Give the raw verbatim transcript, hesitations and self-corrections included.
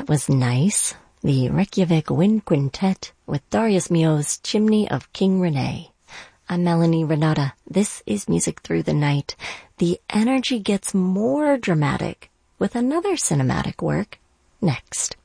That was nice. The Reykjavik Wind Quintet with Darius Milhaud's Chimney of King Rene. I'm Melanie Renata. This is Music Through the Night. The energy gets more dramatic with another cinematic work next.